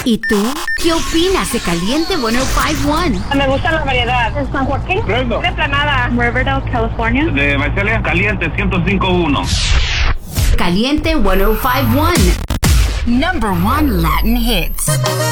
¿Y tú? ¿Qué opinas de Caliente 105.1? Me gusta la variedad. ¿De San Joaquín? Fresno. De Planada. Riverdale, California. De Visalia, Caliente 105.1. Caliente 105.1. Number 1 Latin hits.